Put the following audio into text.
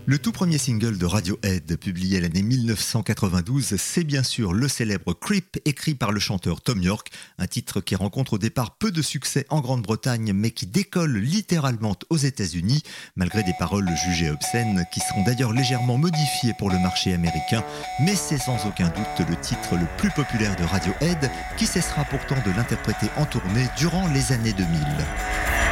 Le tout premier single de Radiohead, publié l'année 1992, c'est bien sûr le célèbre Creep, écrit par le chanteur Thom Yorke, un titre qui rencontre au départ peu de succès en Grande-Bretagne, mais qui décolle littéralement aux États-Unis, malgré des paroles jugées obscènes, qui seront d'ailleurs légèrement modifiées pour le marché américain, mais c'est sans aucun doute le titre le plus populaire de Radiohead, qui cessera pourtant de l'interpréter en tournée durant les années 2000.